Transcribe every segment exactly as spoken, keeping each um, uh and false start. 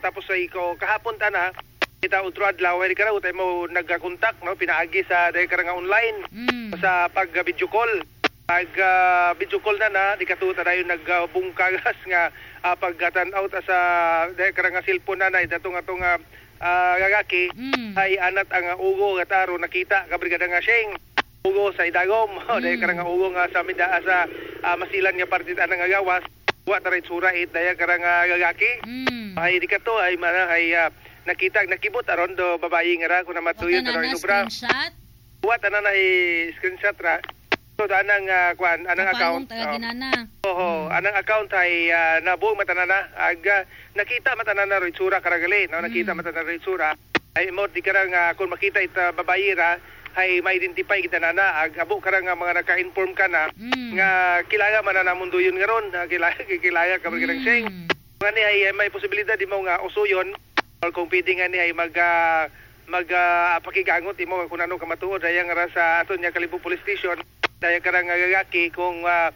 tapos ay ko kahapon ta na kita ultra adlaw ay kara utay mo nagka-contact no pinaagi sa dahil kara nga online Mm. sa pag uh, video call. Pag uh, video call na na di katuta dayon nagbungkagas nga uh, pagtan-out sa dahil kara nga cellphone na na datong atong uh, uh, gagaki Mm. ay anat ang uh, ugo nga taro nakita ka brigada nga siyeng ugo sa idagom mm. dahil kara nga ugo nga sa mida sa uh, masilan nga partitan nga gawas wa taray sura it dahil kara nga gagaki. Mm. Ay di kato ay mana ay uh, nakita nakibot aron do babayi nga ra kun namatuyo Wata taray na nubra. screenshot. Wa tanan na screenshot ra. So anang uh, kwan anang account. Taga ginana. Oo, anang account ay uh, nabuong matanana. Ag uh, nakita matanana ro itsura karagali, no nakita Mm. matanana ro itsura. Ay mo di karang uh, kung makita ita babayi ra ay ma-identify kita nana ag abo karang nga mga naka-inform ka na Mm. nga kilala man na mundo yun nga ron, kilala kilala ka mga sing. Mm. Ngani ay ay may posibilidad di mo nga usuyon or kung pwede nga ni ay mag uh, mag uh, pakigangot imo kung ano ka matuod dayang ra sa aton nya Kalibo Police Station dayang karang nga gagaki kung uh,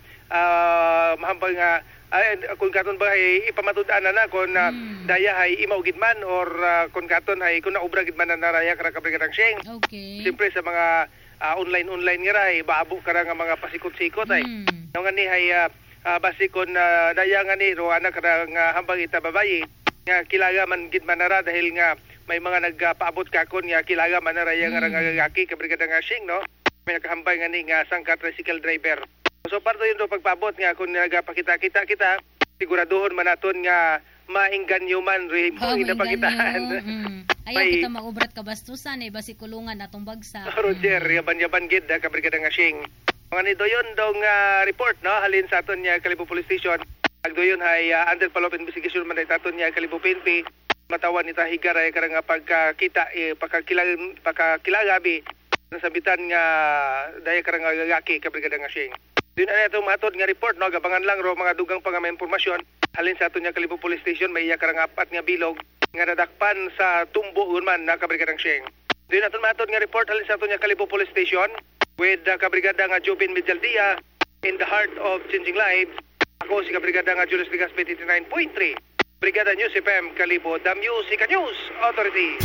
uh, mahambal nga ay, kung katon ba ay ipamatud-an na na kung uh, Mm. daya ay imaw gidman or uh, kung katon ay kung naubra gidman na naraya kara kabrigadang siyeng. Okay. Siyempre sa mga uh, online-online nga ra ay baabo kara nga mga pasikot-sikot ay. Mm. Nga ni ay uh, uh, basikon na uh, daya nga ni ro anak kara nga hambang ita babayi nga kilala man gid manara dahil nga may mga nagpaabot kakon nga kilala manara yang Mm. nga gagaki kabrigada nga sing no may nakahambay nga ni nga sang tricycle driver. So parto yun do pagpaabot nga kung nagapakita-kita kita siguraduhon man naton nga maingganyo man rin Oh, mo inapakitaan. Mm. Ayaw May- kita maubrat kabastusan eh basi kulungan atong bagsa. Roger, yaban-yaban gid ha, kabrigada nga sing. Mga ni doyon dong uh, report no halin sa aton nya Kalibo Police Station. Ag doyon ay uh, under follow-up investigation man dayta aton nya Kalibo P N P. Matawan ni tahigar ay karang nga pagkakita eh, pagkakilala pagkakilalabi nasabitan nga daya karang nga gagaki kabrigada nga sing. Doon ay atong matod nga report no gabangan lang ro mga dugang pang mga impormasyon halin sa aton nya Kalibo Police Station may iya karang apat nga bilog nga nadakpan sa tumbo man na kabrigada nga sing. Doon aton matod nga report halin sa aton nya Kalibo Police Station with uh, kabrigada nga Jubin Medjaldia in the heart of changing lives. Ako si kabrigada nga Julius Ligaspi eighty-nine point three. Brigada News F M Kalibo, The Music News Authority.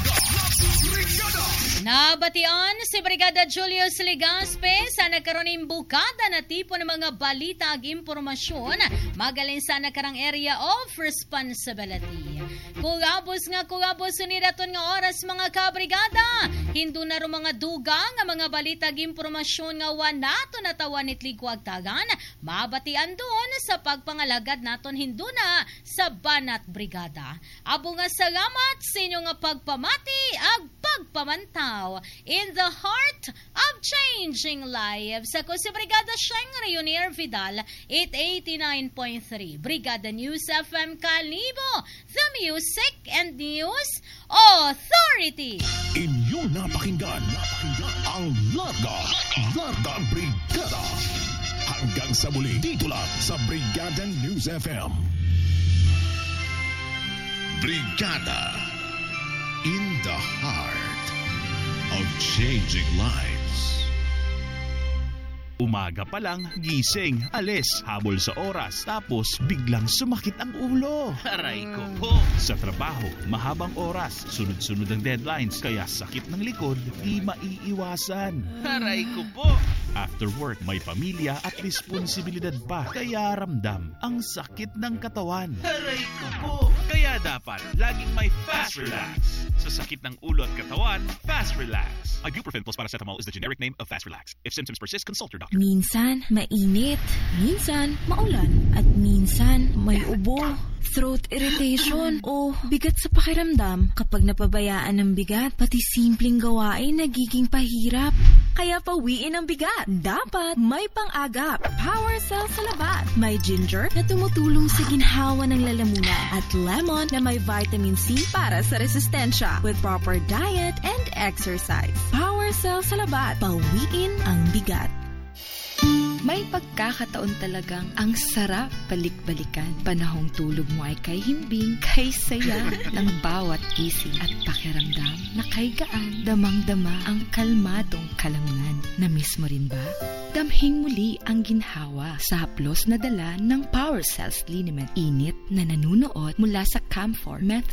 Nabatian si Brigada Julius Ligaspe sa nagkaroon bukada na tipo ng mga balita ag impormasyon magaling sa nakarang area of responsibility. Kulabos nga kulabos sunidaton nga oras mga kabrigada. Hindu na ro mga dugang nga mga balita ag impormasyon nga wanato natawan itligwag tagan. Mabatian doon sa pagpangalagad naton hindu na sa Banat Brigada. Abo nga salamat sa inyo nga pagpamati ag pagpamantaw in the heart of changing lives. Ako si Brigada Sheng Reunier Vidal, eight eighty-nine point three. Brigada News F M Kalibo, the Music and News Authority. Inyo napakinggan, napakinggan ang Larga, Larga Brigada. Hanggang sa muli, dito lang sa Brigada News F M. Brigada, in the heart of changing lives. Umaga pa lang, gising, alis, habol sa oras, tapos biglang sumakit ang ulo. Aray ko po. Sa trabaho, mahabang oras, sunod-sunod ang deadlines, kaya sakit ng likod, di maiiwasan. Aray ko po. After work, may pamilya at responsibilidad pa, kaya ramdam ang sakit ng katawan. Aray ko po. Kaya dapat, laging may Fast Relax. Sa sakit ng ulo at katawan, Fast Relax. Ibuprofen plus paracetamol is the generic name of Fast Relax. If symptoms persist, consult your doctor. Minsan, mainit. Minsan, maulan. At minsan, may ubo, throat irritation, o bigat sa pakiramdam. Kapag napabayaan ng bigat, pati simpleng gawain nagiging pahirap. Kaya pawiin ang bigat. Dapat may pang-agap. Power Cell sa labat. May ginger na tumutulong sa ginhawa ng lalamunan at lemon na may vitamin C para sa resistensya with proper diet and exercise. Power Cell sa labat. Pawiin ang bigat. May pagkakataon talagang ang sarap balik-balikan. Panahong tulog mo ay kay himbing, kay saya ng bawat gising at pakiramdam na kay gaan, damang-dama ang kalmadong kalamnan. Na-miss mo rin ba? Damhing muli ang ginhawa sa haplos na dala ng Power Cells Liniment. Init na nanunuot mula sa camphor, method